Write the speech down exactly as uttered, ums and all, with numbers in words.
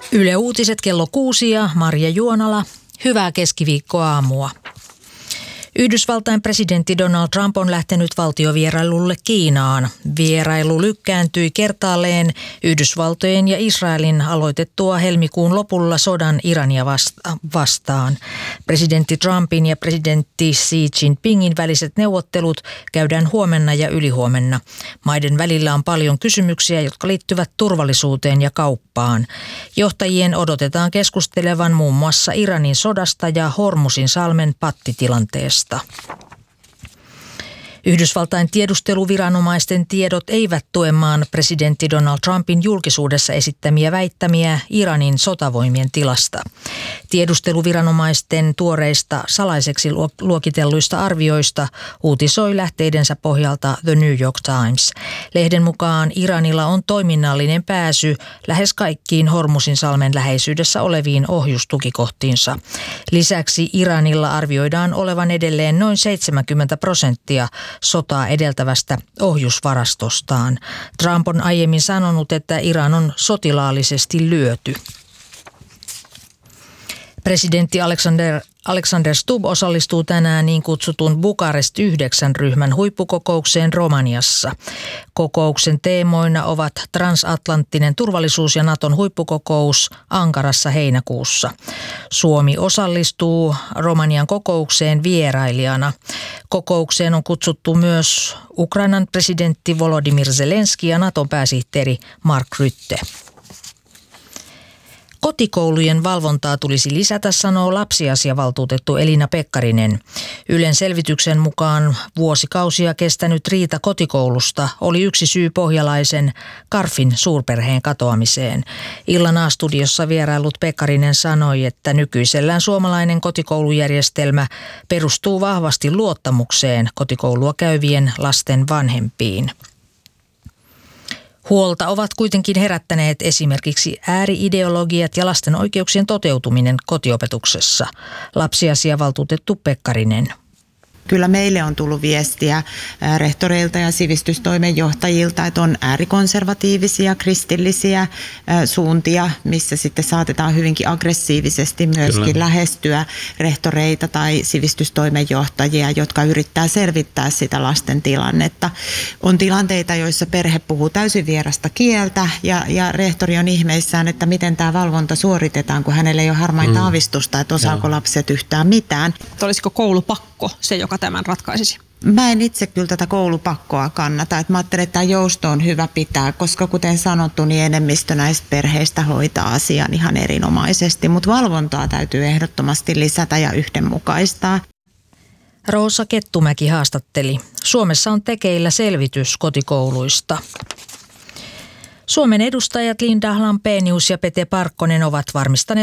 Yle Uutiset kello kuusi ja Marja Juonala. Hyvää keskiviikkoaamua. Yhdysvaltain presidentti Donald Trump on lähtenyt valtiovierailulle Kiinaan. Vierailu lykkääntyi kertaalleen Yhdysvaltojen ja Israelin aloitettua helmikuun lopulla sodan Irania vastaan. Presidentti Trumpin ja presidentti Xi Jinpingin väliset neuvottelut käydään huomenna ja ylihuomenna. Maiden välillä on paljon kysymyksiä, jotka liittyvät turvallisuuteen ja kauppaan. Johtajien odotetaan keskustelevan muun muassa Iranin sodasta ja Hormuzin salmen pattitilanteesta. Yhdysvaltain tiedusteluviranomaisten tiedot eivät tue maan presidentti Donald Trumpin julkisuudessa esittämiä väittämiä Iranin sotavoimien tilasta. Tiedusteluviranomaisten tuoreista salaiseksi luokitelluista arvioista uutisoi lähteidensä pohjalta The New York Times. Lehden mukaan Iranilla on toiminnallinen pääsy lähes kaikkiin Hormuzin salmen läheisyydessä oleviin ohjustukikohtiinsa. Lisäksi Iranilla arvioidaan olevan edelleen noin seitsemänkymmentä prosenttia sotaa edeltävästä ohjusvarastostaan. Trump on aiemmin sanonut, että Iran on sotilaallisesti lyöty. Presidentti Alexander, Alexander Stubb osallistuu tänään niin kutsutun Bukarest yhdeksän ryhmän huippukokoukseen Romaniassa. Kokouksen teemoina ovat transatlanttinen turvallisuus ja Naton huippukokous Ankarassa heinäkuussa. Suomi osallistuu Romanian kokoukseen vierailijana. Kokoukseen on kutsuttu myös Ukrainan presidentti Volodymyr Zelenski ja Naton pääsihteeri Mark Rutte. Kotikoulujen valvontaa tulisi lisätä, sanoo lapsiasiavaltuutettu Elina Pekkarinen. Ylen selvityksen mukaan vuosikausia kestänyt riita kotikoulusta oli yksi syy pohjalaisen Karfin suurperheen katoamiseen. Illan A-studiossa vierailut Pekkarinen sanoi, että nykyisellään suomalainen kotikoulujärjestelmä perustuu vahvasti luottamukseen kotikoulua käyvien lasten vanhempiin. Huolta ovat kuitenkin herättäneet esimerkiksi ääri-ideologiat ja lasten oikeuksien toteutuminen kotiopetuksessa. Lapsiasiavaltuutettu Pekkarinen. Kyllä meille on tullut viestiä rehtoreilta ja sivistystoimenjohtajilta, että on äärikonservatiivisia, kristillisiä suuntia, missä sitten saatetaan hyvinkin aggressiivisesti myöskin Kyllä. lähestyä rehtoreita tai sivistystoimenjohtajia, jotka yrittää selvittää sitä lasten tilannetta. On tilanteita, joissa perhe puhuu täysin vierasta kieltä ja, ja rehtori on ihmeissään, että miten tämä valvonta suoritetaan, kun hänellä ei ole harmainta mm. aavistusta, että osaako Joo. lapset yhtään mitään. Olisiko koulupakko se, joka tämän ratkaisisi? Mä en itse kyllä tätä koulupakkoa kannata. Että mä ajattelen, että tämä jousto on hyvä pitää, koska kuten sanottu, niin enemmistö näistä perheistä hoitaa asian ihan erinomaisesti. Mutta valvontaa täytyy ehdottomasti lisätä ja yhdenmukaistaa. Roosa Kettumäki haastatteli. Suomessa on tekeillä selvitys kotikouluista. Suomen edustajat Linda Lampenius ja Pete Parkkonen ovat varmistaneet